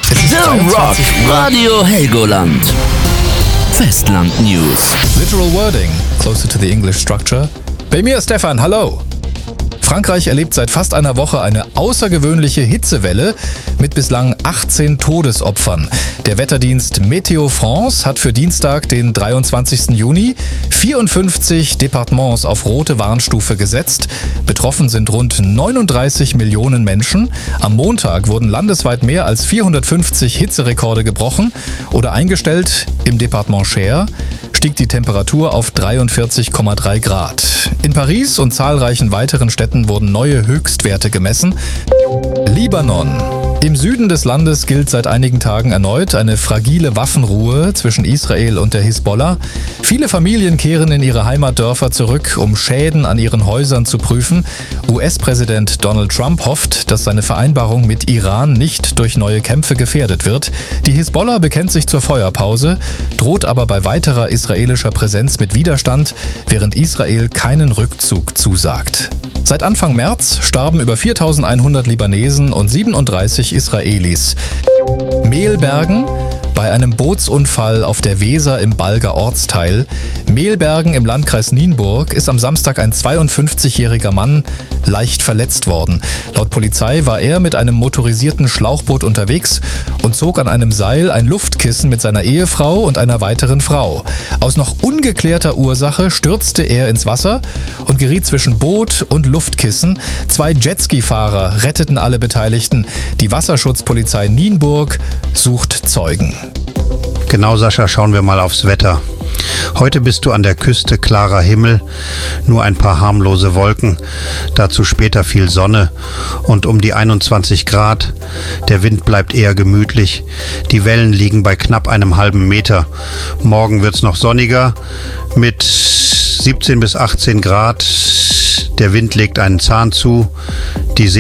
The Rock Radio Helgoland. Festland News. Literal wording, closer to the English structure. Bei mir Stefan, hallo. Frankreich erlebt seit fast einer Woche eine außergewöhnliche Hitzewelle mit bislang 18 Todesopfern. Der Wetterdienst Météo France hat für Dienstag, den 23. Juni, 54 Departements auf rote Warnstufe gesetzt. Betroffen sind rund 39 Millionen Menschen. Am Montag wurden landesweit mehr als 450 Hitzerekorde gebrochen oder eingestellt. Im Departement Cher stieg die Temperatur auf 43,3 Grad. In Paris und zahlreichen weiteren Städten wurden neue Höchstwerte gemessen. Libanon. Im Süden des Landes gilt seit einigen Tagen erneut eine fragile Waffenruhe zwischen Israel und der Hisbollah. Viele Familien kehren in ihre Heimatdörfer zurück, um Schäden an ihren Häusern zu prüfen. US-Präsident Donald Trump hofft, dass seine Vereinbarung mit Iran nicht durch neue Kämpfe gefährdet wird. Die Hisbollah bekennt sich zur Feuerpause, droht aber bei weiterer israelischer Präsenz mit Widerstand, während Israel keinen Rückzug zusagt. Seit Anfang März starben über 4.100 Libanesen und 37 Israelis. Mehlbergen. Bei einem Bootsunfall auf der Weser im Balger Ortsteil Mehlbergen im Landkreis Nienburg ist am Samstag ein 52-jähriger Mann leicht verletzt worden. Laut Polizei war er mit einem motorisierten Schlauchboot unterwegs und zog an einem Seil ein Luftkissen mit seiner Ehefrau und einer weiteren Frau. Aus noch ungeklärter Ursache stürzte er ins Wasser und geriet zwischen Boot und Luftkissen. 2 Jetski-Fahrer retteten alle Beteiligten. Die Wasserschutzpolizei Nienburg sucht Zeugen. Genau, Sascha, schauen wir mal aufs Wetter. Heute bist du an der Küste, klarer Himmel, nur ein paar harmlose Wolken, dazu später viel Sonne und um die 21 Grad. Der Wind bleibt eher gemütlich, die Wellen liegen bei knapp einem halben Meter. Morgen wird's noch sonniger mit 17 bis 18 Grad. Der Wind legt einen Zahn zu. Die